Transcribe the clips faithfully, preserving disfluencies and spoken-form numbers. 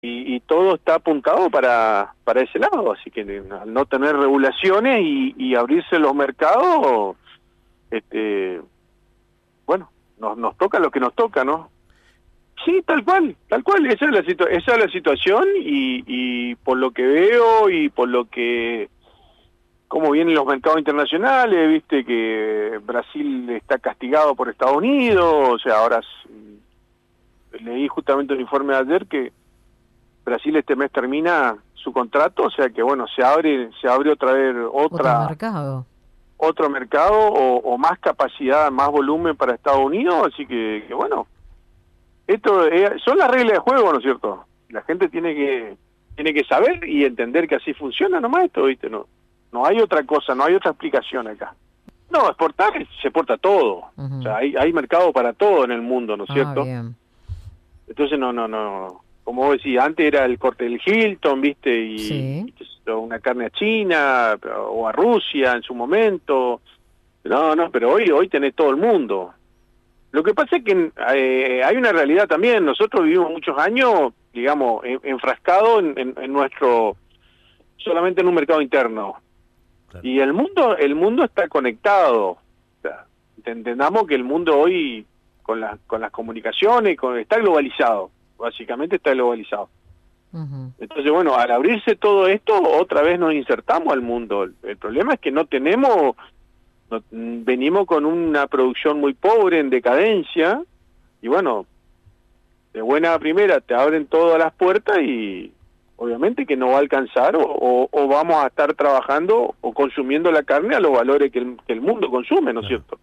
y, y todo está apuntado para, para ese lado, así que al no tener regulaciones y, y abrirse los mercados, este, bueno, nos, nos toca lo que nos toca, ¿no? Sí, tal cual, tal cual, esa es la, situ esa es la situación y, y por lo que veo y por lo que, cómo vienen los mercados internacionales, viste que Brasil está castigado por Estados Unidos, o sea, ahora leí justamente un informe de ayer que Brasil este mes termina su contrato, o sea que bueno, se abre se abre otra vez otra Otro mercado. otro mercado o, o más capacidad, más volumen para Estados Unidos, así que, que bueno, esto eh, son las reglas de juego, ¿no es cierto? La gente tiene que tiene que saber y entender que así funciona nomás esto, ¿viste? No no hay otra cosa, no hay otra explicación acá. No, exportar se exporta todo. Uh-huh. O sea, hay hay mercado para todo en el mundo, ¿no es ah, cierto? Bien. Entonces no no no como vos decís, antes era el corte del Hilton, ¿viste? Y, sí. y una carne a China o a Rusia en su momento. No, no, pero hoy hoy tenés todo el mundo. Lo que pasa es que eh, hay una realidad también. Nosotros vivimos muchos años, digamos, en, enfrascados en, en, en nuestro, solamente en un mercado interno. Claro. Y el mundo el mundo está conectado. O sea, entendamos que el mundo hoy, con, la, con las comunicaciones, con, está globalizado. Básicamente está globalizado. Uh-huh. Entonces, bueno, al abrirse todo esto, otra vez nos insertamos al mundo. El, el problema es que no tenemos... No, venimos con una producción muy pobre, en decadencia, y bueno, de buena a primera te abren todas las puertas y obviamente que no va a alcanzar o, o, o vamos a estar trabajando o consumiendo la carne a los valores que el, que el mundo consume, ¿no es cierto?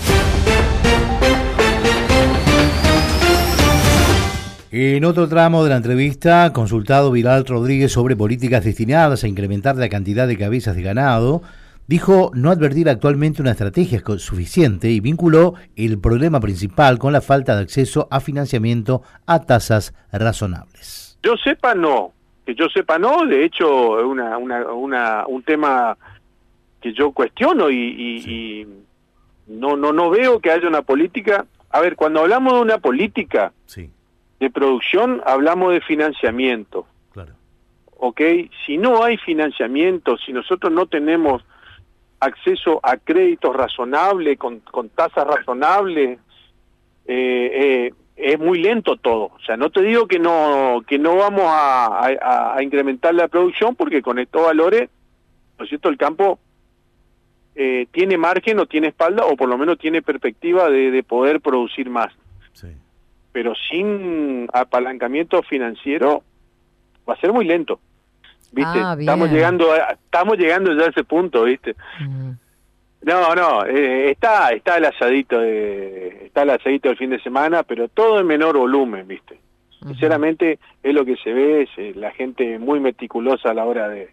En otro tramo de la entrevista, consultado Vidal Rodríguez sobre políticas destinadas a incrementar la cantidad de cabezas de ganado, dijo no advertir actualmente una estrategia suficiente y vinculó el problema principal con la falta de acceso a financiamiento a tasas razonables. Yo sepa no, que yo sepa no, de hecho es una, una, una, un tema que yo cuestiono y, y, sí. y no, no, no veo que haya una política. A ver, cuando hablamos de una política sí. de producción, hablamos de financiamiento. Claro. ¿Ok? Si no hay financiamiento, si nosotros no tenemos acceso a créditos razonables, con, con tasas razonables, eh, eh, es muy lento todo. O sea, no te digo que no que no vamos a, a, a incrementar la producción, porque con estos valores, ¿no es cierto?, el campo eh, tiene margen o tiene espalda, o por lo menos tiene perspectiva de, de poder producir más. Sí. Pero sin apalancamiento financiero va a ser muy lento. ¿Viste? Ah, estamos llegando a, estamos llegando ya a ese punto, ¿viste? Uh-huh. No, no, eh, está está el asadito de, está el asadito del fin de semana, pero todo en menor volumen, ¿viste? Uh-huh. Sinceramente es lo que se ve, es eh, la gente muy meticulosa a la hora de,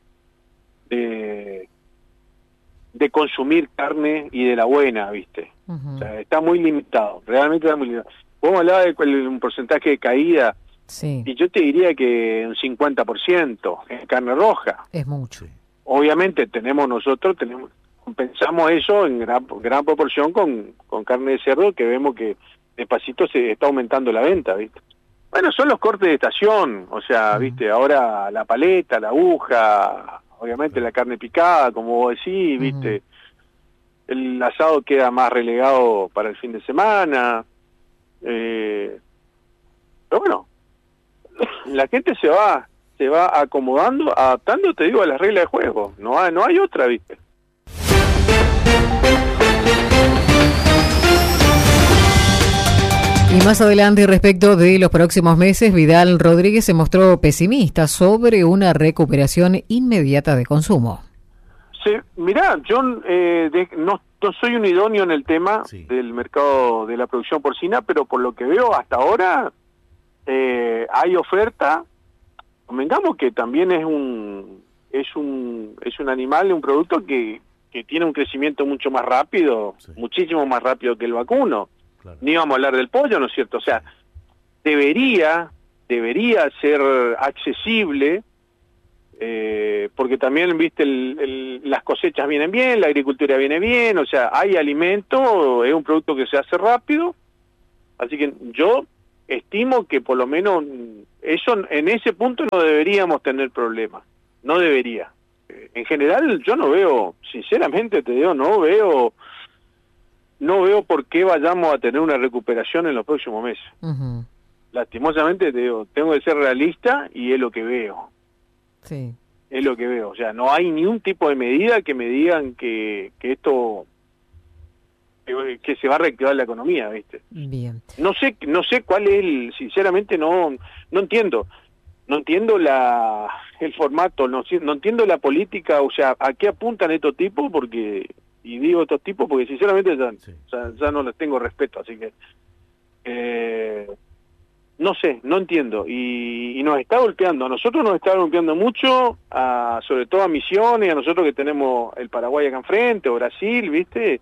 de de consumir carne y de la buena, ¿viste? Uh-huh. O sea, está muy limitado, realmente está muy limitado. Vos hablabas de un porcentaje de caída. Sí. Y yo te diría que un cincuenta por ciento en carne roja. Es mucho. Obviamente tenemos nosotros, tenemos compensamos eso en gran, gran proporción con, con carne de cerdo, que vemos que despacito se está aumentando la venta, ¿viste? Bueno, son los cortes de estación, o sea, uh-huh. ¿viste? Ahora la paleta, la aguja, obviamente la carne picada, como vos decís, ¿viste? Uh-huh. El asado queda más relegado para el fin de semana. Eh, pero bueno, la gente se va se va acomodando, adaptando, te digo, a las reglas de juego. No hay, no hay otra, ¿viste? Y más adelante, respecto de los próximos meses, Vidal Rodríguez se mostró pesimista sobre una recuperación inmediata de consumo. Sí, mirá, yo eh, de, no, no soy un idóneo en el tema sí. del mercado de la producción porcina, pero por lo que veo hasta ahora eh, hay oferta. Convengamos que también es un es un es un animal, un producto que, que tiene un crecimiento mucho más rápido, sí. muchísimo más rápido que el vacuno. Claro. Ni vamos a hablar del pollo, ¿no es cierto? O sea, debería debería ser accesible, eh, porque también, viste, el, el, las cosechas vienen bien, la agricultura viene bien, o sea, hay alimento, es un producto que se hace rápido, así que yo estimo que por lo menos eso en ese punto no deberíamos tener problemas, no debería. En general yo no veo, sinceramente te digo, no veo no veo por qué vayamos a tener una recuperación en los próximos meses. Uh-huh. Lastimosamente te digo, tengo que ser realista y es lo que veo. Sí. Es lo que veo, o sea, no hay ni un tipo de medida que me digan que, que esto que, que se va a reactivar la economía, ¿viste? Bien. No sé, no sé cuál es el, sinceramente no no entiendo. No entiendo la el formato, no, no entiendo la política, o sea, a qué apuntan estos tipos, porque, y digo estos tipos porque sinceramente ya, sí. ya, ya no les tengo respeto, así que, eh, no sé, no entiendo, y, y nos está golpeando, a nosotros nos está golpeando mucho, a, sobre todo a Misiones, a nosotros que tenemos el Paraguay acá enfrente, o Brasil, ¿viste?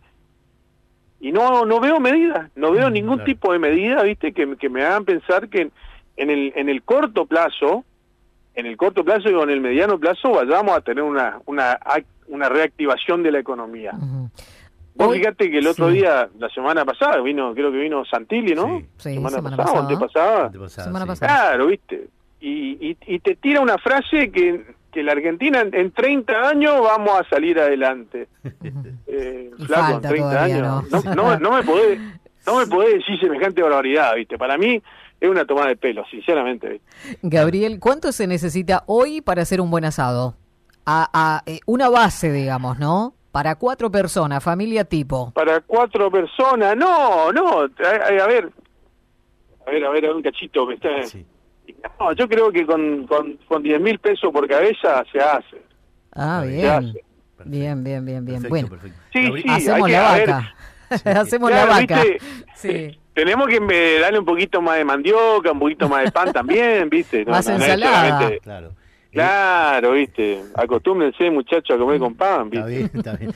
Y no no veo medidas, no veo ningún claro. tipo de medida, ¿viste? Que, que me hagan pensar que en el en el corto plazo, en el corto plazo y en el mediano plazo vayamos a tener una una una reactivación de la economía. Uh-huh. Vos Hoy, fíjate que el otro sí. día, la semana pasada, vino, creo que vino Santilli, ¿no? Sí, sí semana, semana pasada, pasada. Antepasada. Antepasada semana sí. pasada. Claro, ¿viste? Y, y, y te tira una frase que, que la Argentina en, en treinta años vamos a salir adelante. Uh-huh. eh, flaco, en treinta años. ¿no? No, no, no me podés, no me podés decir semejante barbaridad, ¿viste? Para mí es una tomada de pelo, sinceramente. Gabriel, ¿cuánto se necesita hoy para hacer un buen asado? A, a eh, una base, digamos, ¿no? Para cuatro personas, familia tipo. Para cuatro personas, no, no, a, a ver, a ver, a ver, un cachito que está. Sí. No, yo creo que con con con diez mil pesos por cabeza se hace. Ah, bien. Se hace. Bien, bien, bien, bien. Perfecto, bueno, perfecto. Sí, sí, hacemos hay la que, vaca. Sí. Hacemos claro, la vaca. ¿viste? Sí. Tenemos que darle un poquito más de mandioca, un poquito más de pan también, ¿viste? No, más no, ensalada. No claro. Claro, ¿viste? Acostúmbrense, muchachos, a comer con pan, ¿viste? Está bien, está bien.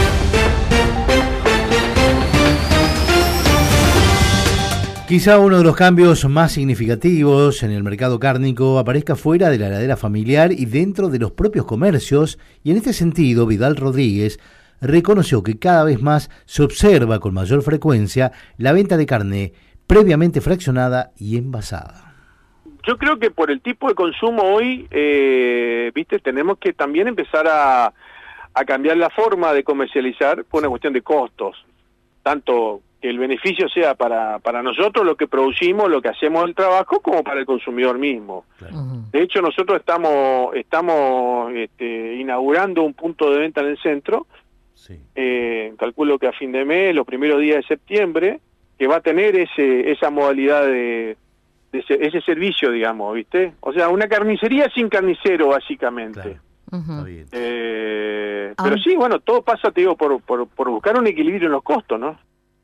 Quizá uno de los cambios más significativos en el mercado cárnico aparezca fuera de la heladera familiar y dentro de los propios comercios, y en este sentido Vidal Rodríguez reconoció que cada vez más se observa con mayor frecuencia la venta de carne previamente fraccionada y envasada. Yo creo que por el tipo de consumo hoy, eh, viste, tenemos que también empezar a, a cambiar la forma de comercializar por una cuestión de costos, tanto que el beneficio sea para para nosotros lo que producimos, lo que hacemos el trabajo, como para el consumidor mismo. Claro. Uh-huh. De hecho, nosotros estamos estamos este, inaugurando un punto de venta en el centro. Sí. Eh, calculo que a fin de mes, los primeros días de septiembre, que va a tener ese esa modalidad de, de ese, ese servicio, digamos, ¿viste? O sea, una carnicería sin carnicero, básicamente. Claro. Uh-huh. eh, ah. Pero sí, bueno, todo pasa, te digo, por, por, por buscar un equilibrio en los costos, ¿no?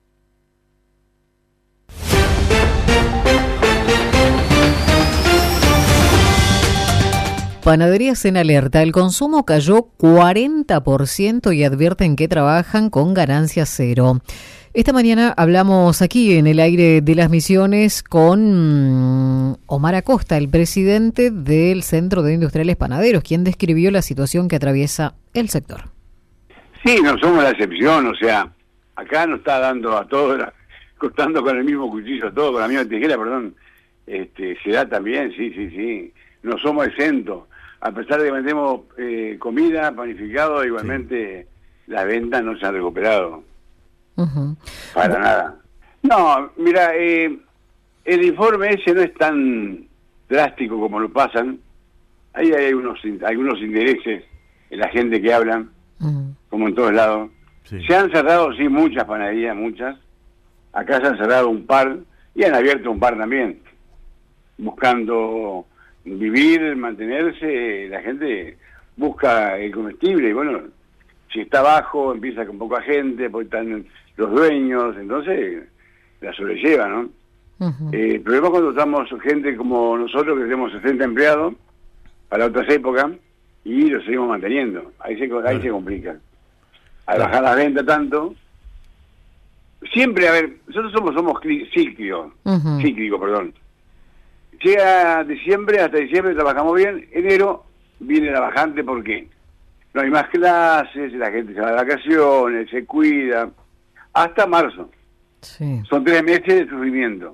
Panaderías en alerta. El consumo cayó cuarenta por ciento y advierten que trabajan con ganancia cero. Esta mañana hablamos aquí en el aire de las Misiones con Omar Acosta, el presidente del Centro de Industriales Panaderos, quien describió la situación que atraviesa el sector. Sí, no somos la excepción, o sea, acá nos está dando a todos, cortando con el mismo cuchillo a todos, con la misma tijera, perdón, este, se da también, sí, sí, sí, no somos exentos. A pesar de que vendemos eh, comida, panificado, igualmente sí. Las ventas no se han recuperado. Uh-huh. Para nada. No, mira, eh, el informe ese no es tan drástico como lo pasan. Ahí hay unos, algunos intereses en la gente que hablan, uh-huh. como en todos lados. Sí. Se han cerrado, sí, muchas panaderías, muchas. Acá se han cerrado un par y han abierto un par también, buscando vivir, mantenerse. La gente busca el comestible y bueno, si está bajo empieza con poca gente porque están los dueños, entonces la sobrelleva, ¿no? Uh-huh. Eh, el problema es cuando estamos gente como nosotros que tenemos sesenta empleados para otras épocas y los seguimos manteniendo, ahí se, ahí uh-huh. se complica. Al uh-huh. bajar las ventas tanto, siempre, a ver, nosotros somos somos cíclicos, uh-huh. cíclicos, perdón. Llega diciembre, hasta diciembre trabajamos bien, enero viene la bajante porque no hay más clases, la gente se va de vacaciones, se cuida, hasta marzo. Sí. Son tres meses de sufrimiento.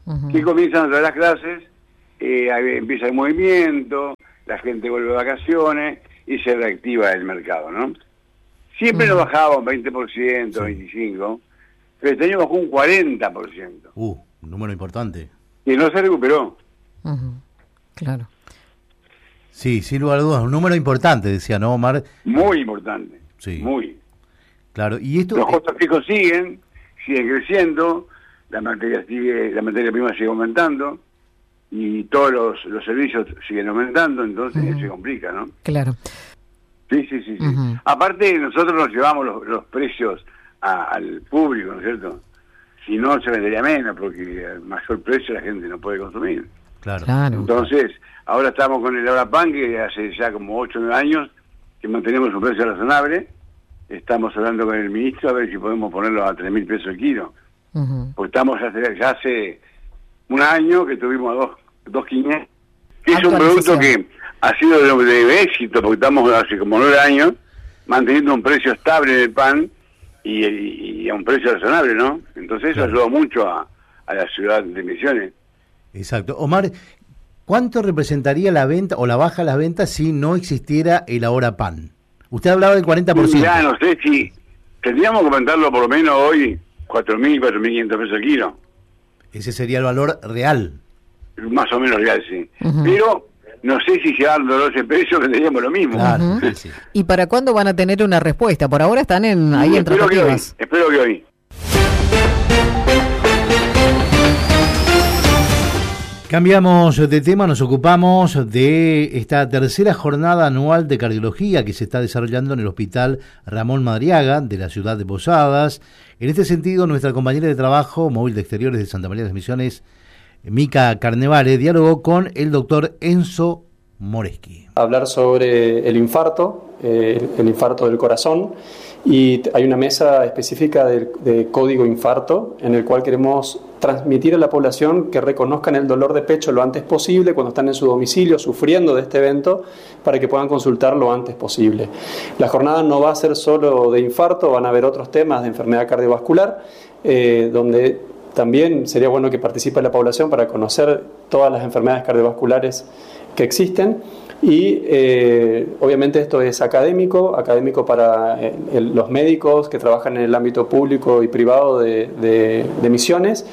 Uh-huh. Que comienzan todas las clases, eh, empieza el movimiento, la gente vuelve de vacaciones y se reactiva el mercado, ¿no? Siempre uh-huh. nos bajaba un veinte por ciento, sí. veinticinco por ciento, pero este año bajó un cuarenta por ciento. Uh, un número importante. Y no se recuperó. Uh-huh. Claro. Sí, sin lugar a dudas, un número importante, decía, ¿no, Omar? Muy importante, sí. Muy. Claro, y esto... Los costos fijos siguen, siguen creciendo, la materia sigue, la materia prima sigue aumentando, y todos los, los servicios siguen aumentando, entonces uh-huh. se complica, ¿no? Claro. Sí, sí, sí. sí. Uh-huh. Aparte, nosotros nos llevamos los, los precios a, al público, ¿no es cierto? Si no, se vendería menos, porque al mayor precio la gente no puede consumir. Claro. claro. Entonces, ahora estamos con el Ahora Pan, que hace ya como ocho o nueve años que mantenemos un precio razonable. Estamos hablando con el ministro a ver si podemos ponerlo a tres mil pesos el kilo. Uh-huh. Porque estamos ya hace, ya hace un año que tuvimos a dos, dos quinientos. Es un producto que ha sido de, de éxito, porque estamos hace como nueve años manteniendo un precio estable del pan y, y, y a un precio razonable, ¿no? Entonces eso claro. ayudó mucho a, a la ciudad de Misiones. Exacto. Omar, ¿cuánto representaría la venta o la baja de las ventas si no existiera el Ahora Pan? Usted hablaba del cuarenta por ciento. Ya no sé si tendríamos que aumentarlo por lo menos hoy cuatro mil, cuatro mil quinientos pesos el kilo. Ese sería el valor real. Más o menos real, sí. Uh-huh. Pero no sé si llevándolo ese precio tendríamos lo mismo. Claro, uh-huh. sí. ¿Y para cuándo van a tener una respuesta? Por ahora están en ahí sí, en tratativas. Espero que hoy. Cambiamos de tema, nos ocupamos de esta tercera jornada anual de cardiología que se está desarrollando en el Hospital Ramón Madariaga de la ciudad de Posadas. En este sentido, nuestra compañera de trabajo, móvil de exteriores de Santa María de las Misiones, Mica Carnevale, dialogó con el doctor Enzo Moreschi. Hablar sobre el infarto, eh, el infarto del corazón, y hay una mesa específica de, de código infarto en el cual queremos transmitir a la población que reconozcan el dolor de pecho lo antes posible cuando están en su domicilio sufriendo de este evento, para que puedan consultar lo antes posible. La jornada no va a ser solo de infarto, van a haber otros temas de enfermedad cardiovascular, eh, donde también sería bueno que participe la población para conocer todas las enfermedades cardiovasculares que existen. Y eh, obviamente esto es académico, académico para eh, el, los médicos que trabajan en el ámbito público y privado de, de, de Misiones,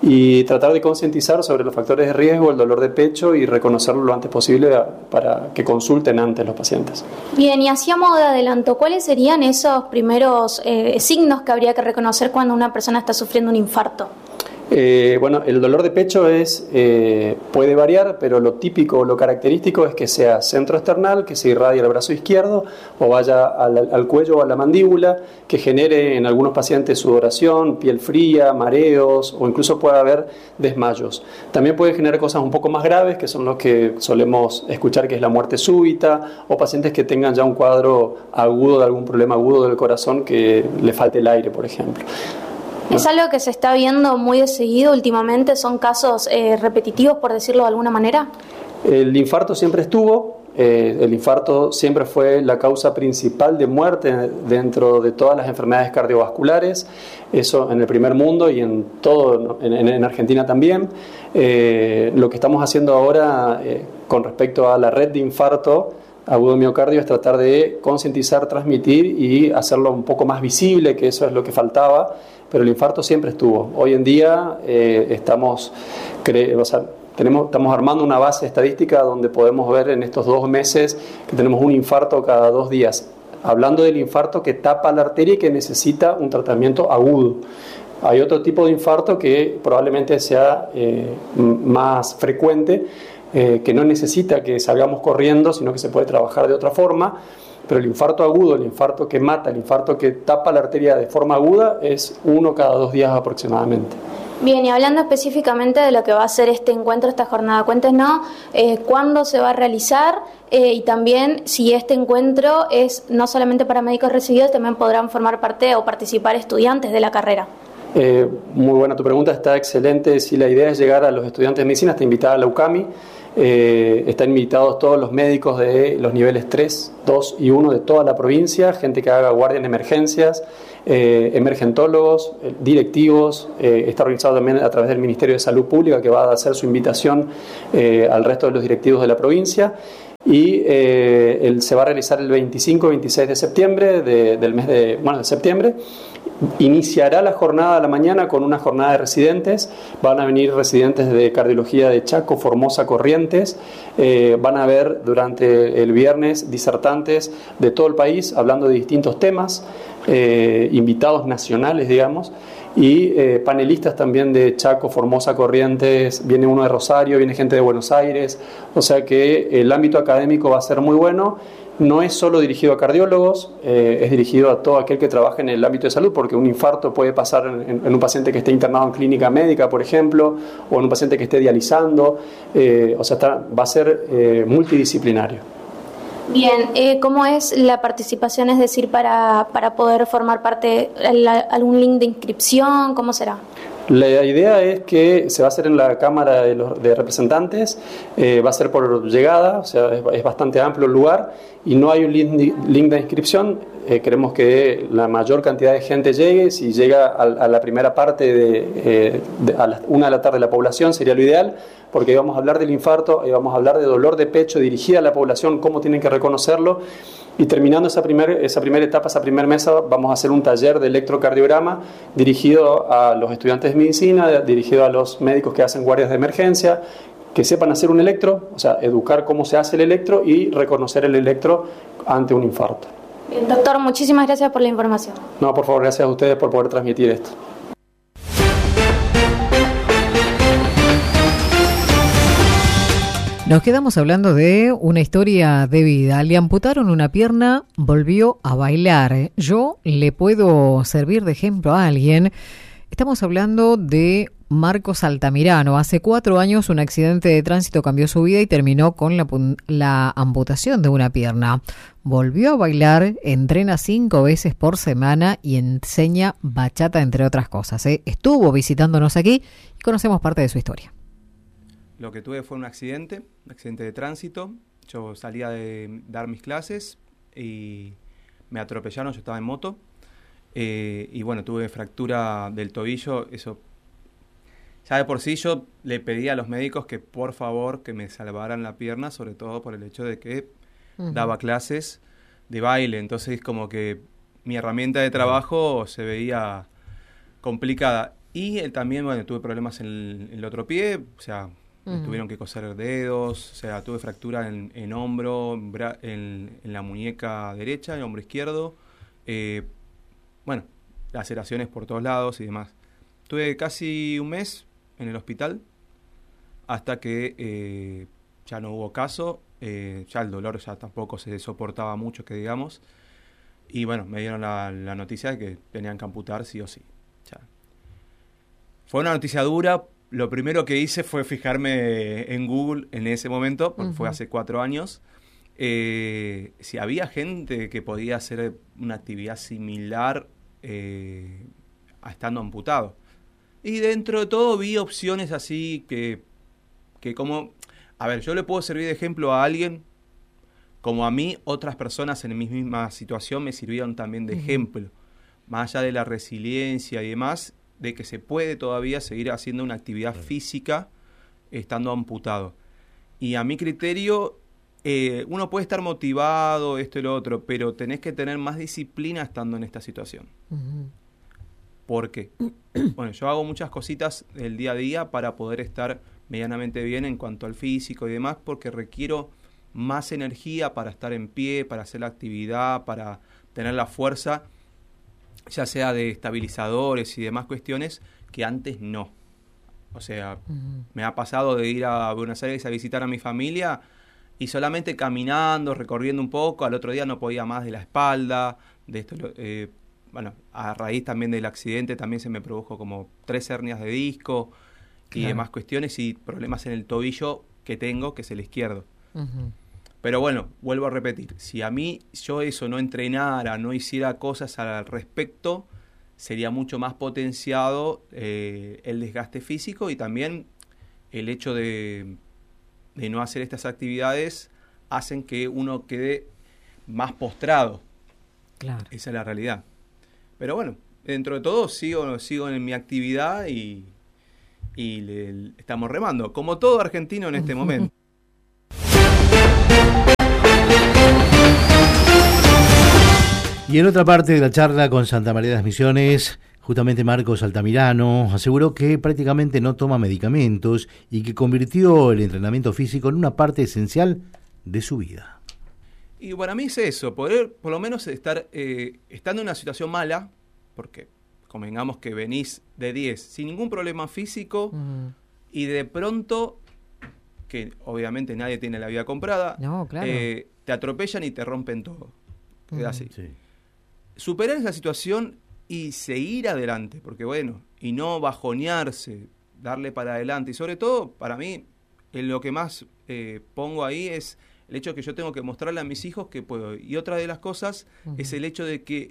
y tratar de concientizar sobre los factores de riesgo, el dolor de pecho, y reconocerlo lo antes posible para que consulten antes los pacientes. Bien, y así a modo de adelanto, ¿cuáles serían esos primeros eh, signos que habría que reconocer cuando una persona está sufriendo un infarto? Eh, bueno, el dolor de pecho es eh, puede variar, pero lo típico, lo característico es que sea centroesternal, que se irradie al brazo izquierdo o vaya al, al cuello o a la mandíbula, que genere en algunos pacientes sudoración, piel fría, mareos o incluso puede haber desmayos. También puede generar cosas un poco más graves, que son los que solemos escuchar, que es la muerte súbita, o pacientes que tengan ya un cuadro agudo de algún problema agudo del corazón, que le falte el aire, por ejemplo. Es algo que se está viendo muy de seguido últimamente, son casos eh, repetitivos, por decirlo de alguna manera. El infarto siempre estuvo, eh, el infarto siempre fue la causa principal de muerte dentro de todas las enfermedades cardiovasculares, eso en el primer mundo y en todo, en, en Argentina también. Eh, lo que estamos haciendo ahora eh, con respecto a la red de infarto agudo de miocardio es tratar de concientizar, transmitir y hacerlo un poco más visible, que eso es lo que faltaba, pero el infarto siempre estuvo. Hoy en día eh, estamos, cre- o sea, tenemos, estamos armando una base estadística donde podemos ver en estos dos meses que tenemos un infarto cada dos días. Hablando del infarto que tapa la arteria y que necesita un tratamiento agudo. Hay otro tipo de infarto que probablemente sea eh, más frecuente, Eh, que no necesita que salgamos corriendo, sino que se puede trabajar de otra forma, pero el infarto agudo, el infarto que mata, el infarto que tapa la arteria de forma aguda es uno cada dos días aproximadamente. Bien, y hablando específicamente de lo que va a ser este encuentro, esta jornada, cuéntenos eh, cuándo se va a realizar eh, y también si este encuentro es no solamente para médicos recibidos, también podrán formar parte o participar estudiantes de la carrera. Eh, muy buena tu pregunta, está excelente. Si la idea es llegar a los estudiantes de medicina, está invitada a la UCAMI. Eh, están invitados todos los médicos de los niveles tres, dos y uno de toda la provincia, gente que haga guardia en emergencias, eh, emergentólogos, eh, directivos. Eh, está organizado también a través del Ministerio de Salud Pública, que va a hacer su invitación eh, al resto de los directivos de la provincia. Y eh, el, se va a realizar el veinticinco y veintiséis de septiembre de, del mes de, bueno, de septiembre. Iniciará la jornada a la mañana con una jornada de residentes. Van a venir residentes de cardiología de Chaco, Formosa, Corrientes. Eh, van a haber durante el viernes disertantes de todo el país hablando de distintos temas, eh, invitados nacionales, digamos, y eh, panelistas también de Chaco, Formosa, Corrientes. Viene uno de Rosario, viene gente de Buenos Aires. O sea que el ámbito académico va a ser muy bueno. No es solo dirigido a cardiólogos, eh, es dirigido a todo aquel que trabaje en el ámbito de salud, porque un infarto puede pasar en, en un paciente que esté internado en clínica médica, por ejemplo, o en un paciente que esté dializando. Eh, o sea, está, va a ser eh, multidisciplinario. Bien, eh, ¿cómo es la participación? Es decir, para, para poder formar parte, la, ¿algún link de inscripción? ¿Cómo será? La idea es que se va a hacer en la Cámara de, los, de Representantes, eh, va a ser por llegada, o sea, es, es bastante amplio el lugar y no hay un link, link de inscripción. Eh, queremos que la mayor cantidad de gente llegue. Si llega a, a la primera parte de, eh, de a las una de la tarde la población sería lo ideal, porque ahí vamos a hablar del infarto, ahí vamos a hablar de dolor de pecho dirigida a la población, cómo tienen que reconocerlo. Y terminando esa, primer, esa primera etapa, esa primera mesa, vamos a hacer un taller de electrocardiograma dirigido a los estudiantes de medicina, dirigido a los médicos que hacen guardias de emergencia, que sepan hacer un electro, o sea, educar cómo se hace el electro y reconocer el electro ante un infarto. Bien, doctor, muchísimas gracias por la información. No, por favor, gracias a ustedes por poder transmitir esto. Nos quedamos hablando de una historia de vida. Le amputaron una pierna, volvió a bailar. Yo le puedo servir de ejemplo a alguien. Estamos hablando de Marcos Altamirano. Hace cuatro años un accidente de tránsito cambió su vida y terminó con la, la amputación de una pierna. Volvió a bailar, entrena cinco veces por semana y enseña bachata, entre otras cosas. ¿eh? Estuvo visitándonos aquí y conocemos parte de su historia. Lo que tuve fue un accidente, un accidente de tránsito. Yo salía de dar mis clases y me atropellaron, yo estaba en moto. Eh, y bueno, tuve fractura del tobillo. Eso, ya de por sí yo le pedí a los médicos que por favor que me salvaran la pierna, sobre todo por el hecho de que uh-huh. daba clases de baile. Entonces como que mi herramienta de trabajo se veía complicada. Y eh, también, bueno, tuve problemas en el, en el otro pie, o sea... Uh-huh. Tuvieron que coser dedos, o sea, tuve fractura en, en hombro, en, bra- en, en la muñeca derecha, en el hombro izquierdo, eh, bueno, laceraciones por todos lados y demás. Tuve casi un mes en el hospital hasta que eh, ya no hubo caso, eh, ya el dolor ya tampoco se soportaba mucho, que digamos, y bueno, me dieron la, la noticia de que tenían que amputar sí o sí. Ya. Fue una noticia dura. Lo primero que hice fue fijarme en Google en ese momento, porque uh-huh. fue hace cuatro años, eh, si había gente que podía hacer una actividad similar eh, a estando amputado. Y dentro de todo vi opciones así que, que como... A ver, yo le puedo servir de ejemplo a alguien, como a mí otras personas en mi misma situación me sirvieron también de uh-huh. ejemplo. Más allá de la resiliencia y demás... de que se puede todavía seguir haciendo una actividad física estando amputado. Y a mi criterio, eh, uno puede estar motivado, esto y lo otro, pero tenés que tener más disciplina estando en esta situación. Uh-huh. ¿Por qué? Bueno, yo hago muchas cositas del día a día para poder estar medianamente bien en cuanto al físico y demás, porque requiero más energía para estar en pie, para hacer la actividad, para tener la fuerza, ya sea de estabilizadores y demás cuestiones, que antes no. O sea, uh-huh. me ha pasado de ir a Buenos Aires a visitar a mi familia y solamente caminando, recorriendo un poco, al otro día no podía más de la espalda, de esto, eh, bueno, a raíz también del accidente también se me produjo como tres hernias de disco y claro. demás cuestiones y problemas en el tobillo que tengo, que es el izquierdo. Uh-huh. Pero bueno, vuelvo a repetir, si a mí yo eso no entrenara, no hiciera cosas al respecto, sería mucho más potenciado eh, el desgaste físico y también el hecho de, de no hacer estas actividades hacen que uno quede más postrado. Claro. Esa es la realidad. Pero bueno, dentro de todo sigo, sigo en mi actividad y, y le, le estamos remando, como todo argentino en este momento. Y en otra parte de la charla con Santa María de las Misiones, justamente Marcos Altamirano aseguró que prácticamente no toma medicamentos y que convirtió el entrenamiento físico en una parte esencial de su vida. Y para mí es eso, poder por lo menos estar eh, estando en una situación mala, porque convengamos que venís de diez sin ningún problema físico uh-huh. y de pronto, que obviamente nadie tiene la vida comprada, no, claro. eh, te atropellan y te rompen todo. Uh-huh. Es así. Sí. Superar esa situación y seguir adelante, porque bueno, y no bajonearse, darle para adelante. Y sobre todo, para mí, en lo que más eh, pongo ahí es el hecho de que yo tengo que mostrarle a mis hijos que puedo. Y otra de las cosas uh-huh. es el hecho de que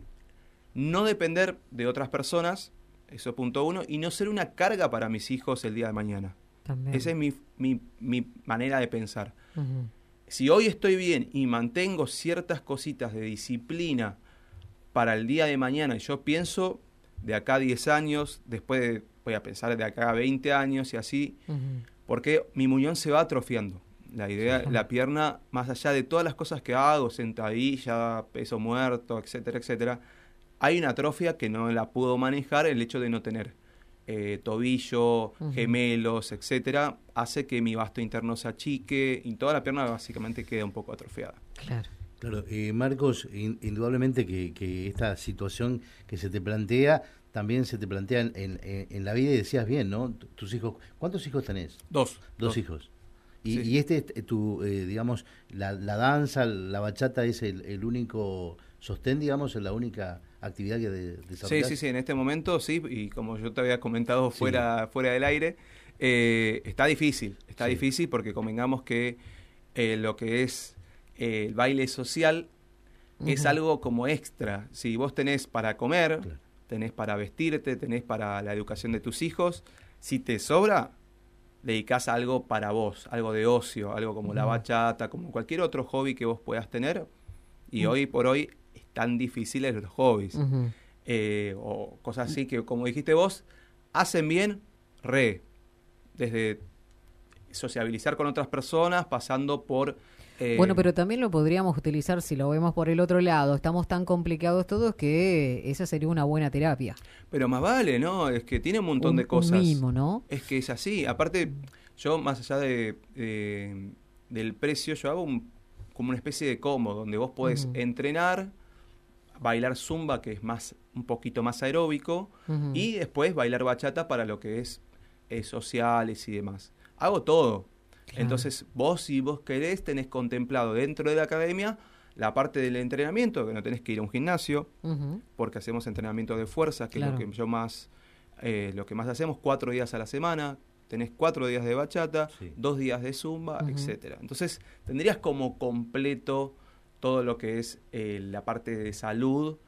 no depender de otras personas, eso es punto uno, y no ser una carga para mis hijos el día de mañana. También. Esa es mi, mi, mi manera de pensar. Uh-huh. Si hoy estoy bien y mantengo ciertas cositas de disciplina para el día de mañana, y yo pienso de acá a diez años, después de, voy a pensar de acá a veinte años y así, uh-huh. porque mi muñón se va atrofiando. La idea, uh-huh. la pierna, más allá de todas las cosas que hago, sentadilla, peso muerto, etcétera, etcétera, hay una atrofia que no la puedo manejar, el hecho de no tener eh, tobillo, uh-huh. gemelos, etcétera, hace que mi vasto interno se achique y toda la pierna básicamente queda un poco atrofiada. Claro. Claro, eh, Marcos, in, indudablemente que, que esta situación que se te plantea, también se te plantea en, en, en la vida, y decías bien, ¿no? Tus hijos, ¿cuántos hijos tenés? Dos. Dos, dos. hijos. Y, sí. y este, tu, eh, digamos, la, la danza, la bachata es el, el único sostén, digamos, es la única actividad que de, desarrollás. Sí, sí, sí, en este momento sí, y como yo te había comentado fuera, sí. fuera del aire, eh, está difícil, está sí. difícil porque convengamos que eh, lo que es el baile social uh-huh. es algo como extra. Si vos tenés para comer, claro. tenés para vestirte, tenés para la educación de tus hijos, si te sobra, dedicás algo para vos, algo de ocio, algo como uh-huh. la bachata, como cualquier otro hobby que vos puedas tener. Y uh-huh. hoy por hoy están difíciles los hobbies. Uh-huh. Eh, o cosas así que, como dijiste vos, hacen bien, re. Desde sociabilizar con otras personas, pasando por... Eh, bueno, pero también lo podríamos utilizar si lo vemos por el otro lado. Estamos tan complicados todos que esa sería una buena terapia. Pero más vale, ¿no? Es que tiene un montón un, de cosas. Un mimo, ¿no? Es que es así. Aparte, yo más allá de, de del precio, yo hago un, como una especie de combo donde vos podés uh-huh. entrenar, bailar zumba, que es más un poquito más aeróbico, uh-huh. y después bailar bachata para lo que es, es sociales y demás. Hago todo. Claro. Entonces, vos, si vos querés, tenés contemplado dentro de la academia la parte del entrenamiento, que no tenés que ir a un gimnasio, uh-huh. porque hacemos entrenamiento de fuerza, que claro. es lo que yo más, eh, lo que más hacemos, cuatro días a la semana, tenés cuatro días de bachata, sí. dos días de zumba, uh-huh. etcétera. Entonces, tendrías como completo todo lo que es eh, la parte de salud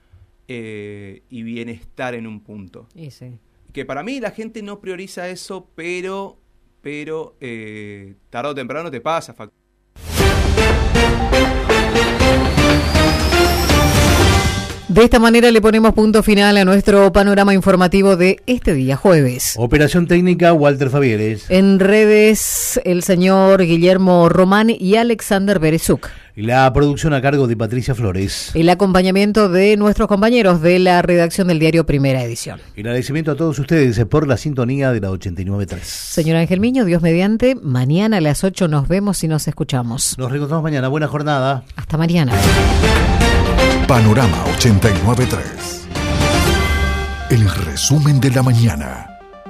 eh, y bienestar en un punto. Y sí. Que para mí la gente no prioriza eso, pero... pero eh, tarde o temprano te pasa. De esta manera le ponemos punto final a nuestro panorama informativo de este día jueves. Operación técnica Walter Fabieres. En redes el señor Guillermo Román y Alexander Berezuk. La producción a cargo de Patricia Flores. El acompañamiento de nuestros compañeros de la redacción del diario Primera Edición. El agradecimiento a todos ustedes por la sintonía de la ochenta y nueve punto tres. Señor Ángel Miño, Dios mediante, mañana a las ocho nos vemos y nos escuchamos. Nos reencontramos mañana. Buena jornada. Hasta mañana. Panorama ochenta y nueve punto tres. El resumen de la mañana.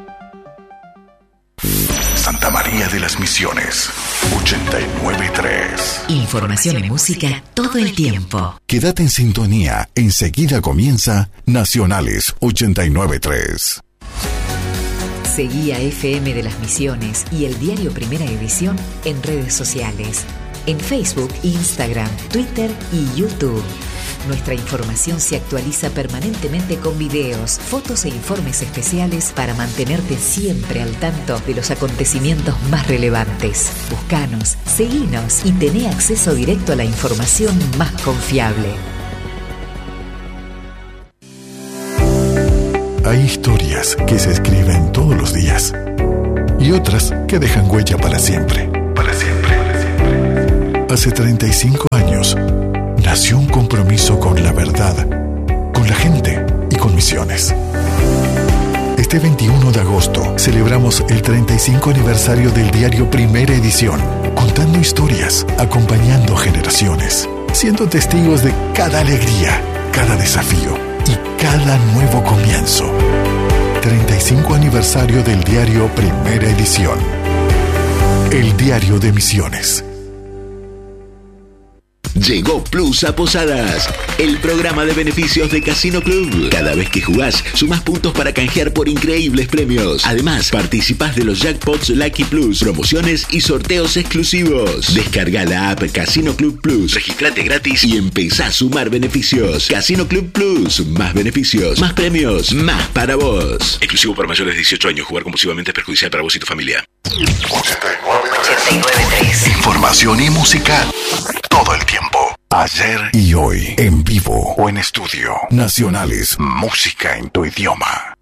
Santa María de las Misiones, ochenta y nueve punto tres. Información y música todo el tiempo. Quédate en sintonía, enseguida comienza Nacionales ochenta y nueve punto tres. Seguí a F M de las Misiones y el diario Primera Edición en redes sociales, en Facebook, Instagram, Twitter y YouTube. Nuestra información se actualiza permanentemente con videos, fotos e informes especiales para mantenerte siempre al tanto de los acontecimientos más relevantes. Buscanos, seguinos y tené acceso directo a la información más confiable. Hay historias que se escriben todos los días y otras que dejan huella para siempre. Para siempre. Hace treinta y cinco años nació un compromiso con la verdad, con la gente y con Misiones. Este veintiuno de agosto celebramos el treinta y cinco aniversario del diario Primera Edición, contando historias, acompañando generaciones, siendo testigos de cada alegría, cada desafío y cada nuevo comienzo. treinta y cinco aniversario del diario Primera Edición. El diario de Misiones. Llegó Plus a Posadas, el programa de beneficios de Casino Club. Cada vez que jugás, sumás puntos para canjear por increíbles premios. Además, participás de los jackpots Lucky Plus, promociones y sorteos exclusivos. Descarga la app Casino Club Plus, registrate gratis y empezá a sumar beneficios. Casino Club Plus, más beneficios, más premios, más para vos. Exclusivo para mayores de dieciocho años. Jugar compulsivamente es perjudicial para vos y tu familia. ochenta y nueve tres. Información y música todo el tiempo. Ayer y hoy, en vivo o en estudio. Nacionales, música en tu idioma.